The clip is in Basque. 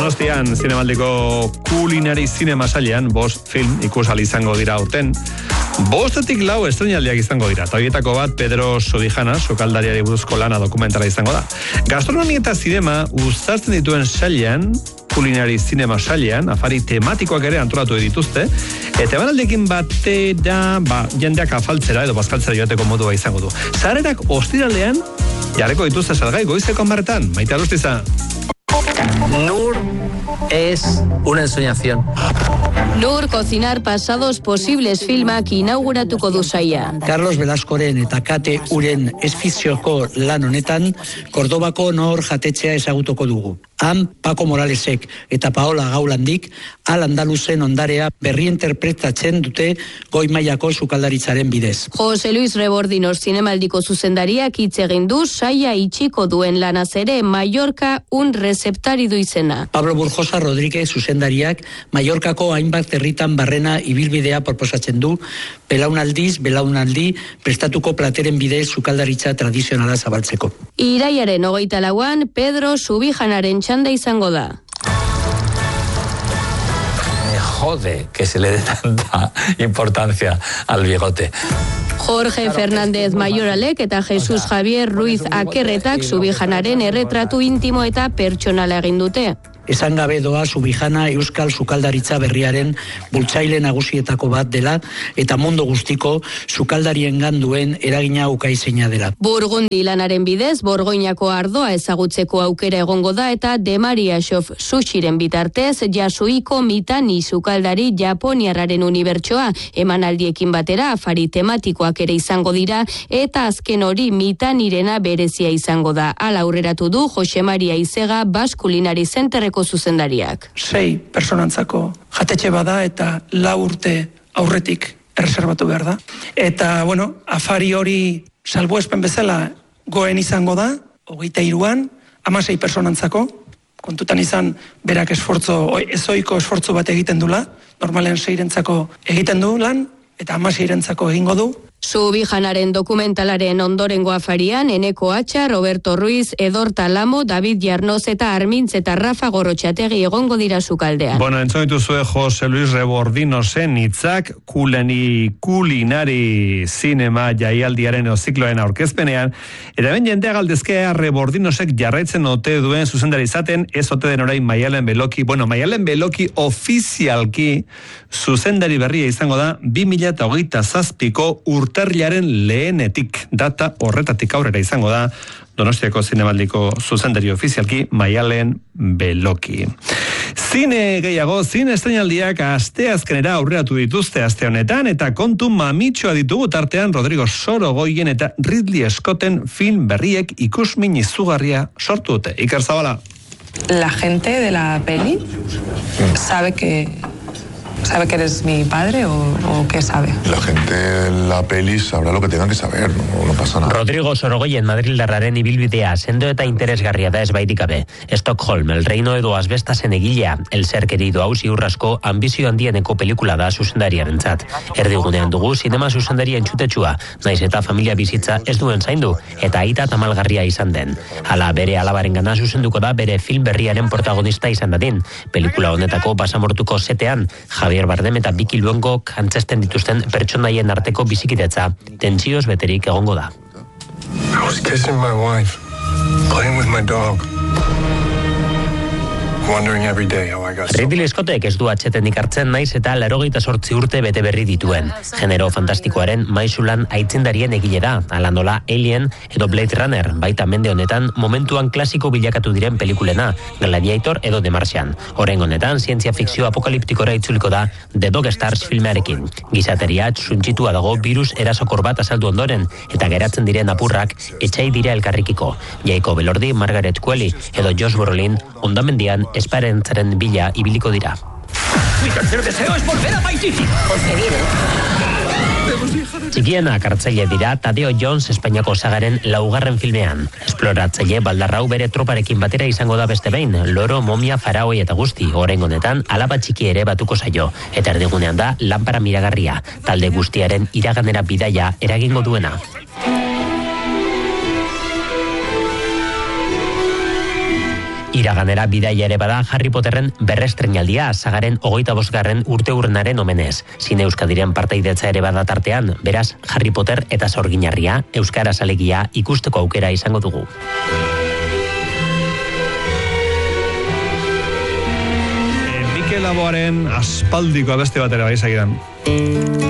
Donostian zinemaldiko kulinari zinema sailean 5 film ikusal izango dira aurten. 5-tik 4 estreinaldiak izango dira. Horietako bat Pedro Subijana, sukaldariari buruzko lana dokumentala izango da. Gastronomia eta zinema uztartzen dituen sailean, kulinari zinema sailean, afari tematikoak ere antolatu dituzte, eta emanaldekin batera, jendeak afaltzera edo bazkaltzera joateko modua izango du. Zaharerak ostiralean, jarriko dituzte salgai goizeko 10:00. Maite Alustiza. Nur es una ensoñación. Nur Cocinar Pasados Posibles filmak inauguratuko du saia. Carlos Velascoren eta Kate Uren esfizioko lan honetan, Kordobako Nor jatetxea ezagutuko dugu. Han Paco Moralesek eta Paola Gaulandik Al Andaluzen ondarea berriinterpretatzen dute goi mailako sukaldaritzaren bidez. Jose Luis Rebordinos zinemaldiko zuzendariak hitz egin du saia itxiko duen lanaz ere Mallorca un receptari du izena. Pablo Burjosa Rodríguez zuzendariak Mallorcako hainbat herritan barrena ibilbidea proposatzen du, belaunaldi prestatuko plateren bidez sukaldaritza tradizionala zabaltzeko. Iraiaren 24an Pedro Subijanaren txanda izango da. Me jode que se le dé tanta importancia al bigote. Jorge Fernández Mayoralek eta Jesus Javier Ruiz Akerretak Subijanaren erretratu intimo eta pertsonala egin dute. Esan gabe doa Subijana euskal sukaldaritza berriaren bultzaile nagusietako bat dela eta mundu guztiko sukaldariengan duen eragina ukaizeina dela. Burgundi lanaren bidez, Borgoinako ardoa ezagutzeko aukera egongo da eta De Maria Shof Sushiren bitartez, Yasuiko Mitani sukaldari Japoniarraren unibertsoa emanaldiekin batera afari tematikoak ere izango dira eta azken hori Mitanirena berezia izango da. Hala aurreratu du Jose Maria Izega Basque Culinary Centerreko zuzendariak. 6 personantzako jatetxe bada eta 4 urte aurretik erreserbatu behar da. Eta, afari hori salbuespen bezala goen izango da, 23an, 16 personantzako, kontutan izan berak ezoiko esfortzu bat egiten dula, normalen 6rentzako egiten du lan, eta 16rentzako egingo du. Subijanaren dokumentalaren ondorengo afarian, Eneko Atxa, Roberto Ruiz, Edor Talamo, David Jarnoz eta Armintz eta Rafa Gorrotxategi egongo dira sukaldean. Entzun dituzue Jose Luis Rebordinosen hitzak kulinari zinema jaialdiaren zikloen aurkezpenean, eta ben jendea galdezkea Rebordinosek jarraitzen ote duen zuzendari izaten, ez ote den orain Maialen Beloki. Maialen Beloki ofizialki zuzendari berria izango da 2027ko urtarrilaren lehenetik, data horretatik aurrera izango da Donostiako zinemaldiko zuzendari ofizialki Maialen Beloki. Zine gehiago, zine estreinaldiak asteazkenera aurreratu dituzte aste honetan eta kontu mamitxoa ditugu tartean Rodrigo Sorogoyen eta Ridley Scotten film berriek ikusmin izugarria sortu dute. Iker Zabala. La gente de la peli sabe que eres mi padre o qué sabe? La gente en la peli sabrá lo que tengan que saber, no pasa nada. Rodrigo Sorogoyen Madrildarraren ibilbidea sendo eta interesgarria da ezbairik gabe. Stockholm, el reino edo asbestasen egilea, el ser querido hau ziurrasko ambizio handieneko pelikula da zuzendariarentzat. Erdigunean dugu zinema zuzendaria entxutetsua, naiz eta familia bizitza ez duen zaindu, eta aita tamalgarria izan den. Hala bere alabarengana zuzenduko da bere film berriaren protagonista izan dadin. Pelikula honetako basamortuko setean, Javier Bardem eta Biki Luengok antzesten dituzten pertsonaien arteko bizikidetza tentsioz beterik egongo da. I was kissing my wife, playing with my dog. Wondering every day how I got so... Ridley Scottek ez du atxetenik hartzen naiz eta 88 urte bete berri dituen. Genero fantastikoaren maisulan aitzindarien egile da, ala nola Alien edo Blade Runner, baita mende honetan momentuan klasiko bilakatu diren pelikulena, Gladiator edo The Martian. Orain honetan zientzia fikzio apokaliptikora itzuliko da The Dog Stars filmearekin. Gizateria suntxitua dago virus erasokor bat azaldu ondoren, eta geratzen diren apurrak etxai dira elkarrikiko. Jacob Elordi, Margaret Qualley edo Josh Brolin ondamendian esperantzaren bila ibiliko dira. Mi tercer deseo es volver a Paititi. Txikienak hartzaile dira Tadeo Jones Espainiako sagaren 4. filmean. Esploratzaile baldarrau bere troparekin batera izango da beste behin, loro, momia, faraoi eta guzti. Oraingo honetan alaba txiki ere batuko zaio. Eta erdigunean da lanpara miragarria, talde guztiaren iraganera bidaia eragingo duena. Iraganera bidaia ere bada Harry Potterren berrestreinaldia Sagaren 25. urteurrenaren omenez. Zine Euskadiren partaidetza ere bada tartean, beraz Harry Potter eta Sorginarria euskaraz alegia ikusteko aukera izango dugu. Mikel Laboaren aspaldiko abeste batera bai segidan.